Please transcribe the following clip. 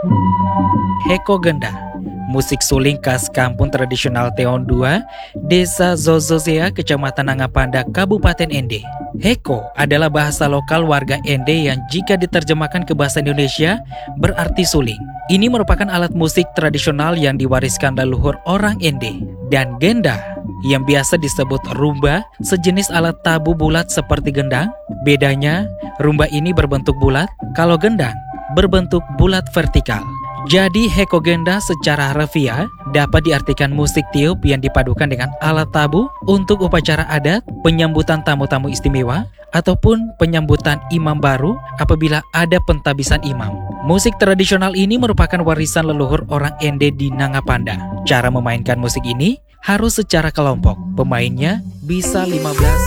Heko Genda, musik suling khas kampung tradisional Teon 2, Desa Zozozea, Kecamatan Nangapanda, Kabupaten Ende. Heko adalah bahasa lokal warga Ende yang jika diterjemahkan ke bahasa Indonesia berarti suling. Ini merupakan alat musik tradisional yang diwariskan leluhur orang Ende. Dan Genda, yang biasa disebut rumba, sejenis alat tabu bulat seperti gendang. Bedanya, rumba ini berbentuk bulat, kalau gendang berbentuk bulat vertikal. Jadi Heko Genda secara harfiah dapat diartikan musik tiup yang dipadukan dengan alat tabu untuk upacara adat, penyambutan tamu-tamu istimewa, ataupun penyambutan imam baru apabila ada pentabisan imam. Musik tradisional ini merupakan warisan leluhur orang Ende di Nangapanda. Cara memainkan musik ini harus secara kelompok. Pemainnya bisa 15